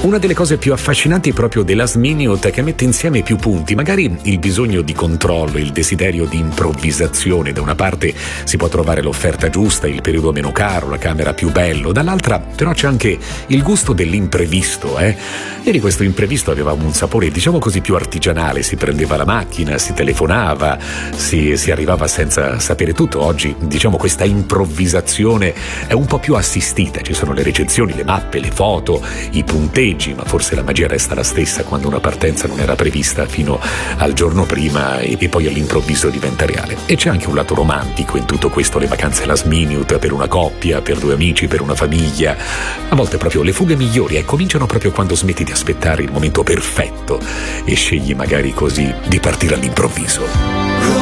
Una delle cose più affascinanti proprio della Last Minute è che mette insieme più punti, magari il bisogno di controllo, il desiderio di improvvisazione. Da una parte si può trovare l'offerta giusta, il periodo meno caro, la camera più bello, dall'altra però c'è anche il gusto dell'imprevisto. Ieri questo imprevisto aveva un sapore, diciamo così, più artigianale. Si prendeva la macchina, si telefonava, si arrivava senza sapere tutto. Oggi, diciamo, questa improvvisazione è un po' più assistita, ci sono le recensioni, le mappe, le foto, i punteggi, ma forse la magia resta la stessa quando una partenza non era prevista fino al giorno prima e poi all'improvviso diventa reale. E c'è anche un lato romantico in tutto questo, le vacanze last minute per una coppia, per due amici, per una famiglia. A volte proprio le fughe migliori cominciano proprio quando smetti di aspettare il momento perfetto e scegli magari così di partire all'improvviso.